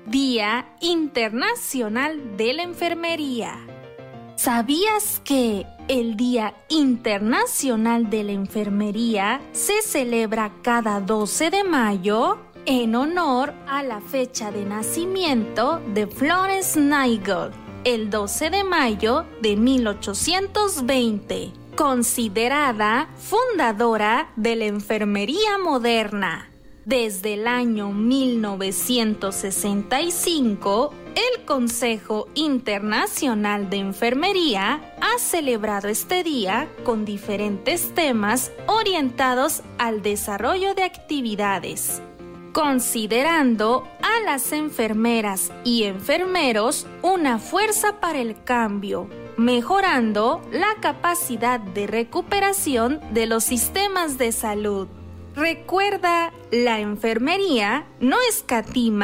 Día Internacional de la Enfermería. ¿Sabías que el Día Internacional de la Enfermería se celebra cada 12 de mayo en honor a la fecha de nacimiento de Florence Nightingale, el 12 de mayo de 1820, considerada fundadora de la enfermería moderna? Desde el año 1965, el Consejo Internacional de Enfermería ha celebrado este día con diferentes temas orientados al desarrollo de actividades, considerando a las enfermeras y enfermeros una fuerza para el cambio, mejorando la capacidad de recuperación de los sistemas de salud. Recuerda, la enfermería no escatima